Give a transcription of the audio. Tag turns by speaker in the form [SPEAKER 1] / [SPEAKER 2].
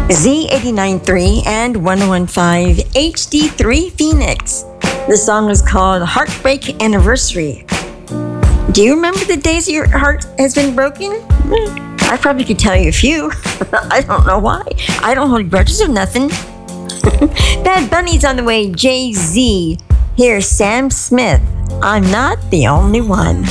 [SPEAKER 1] Z89.3 and 1015 HD3 Phoenix. The song is called Heartbreak Anniversary. Do you remember the days your heart has been broken? I probably could tell you a few. I don't know why. I don't hold grudges or nothing. Bad Bunny's on the way. Jay-Z. Here's Sam Smith. I'm not the only one.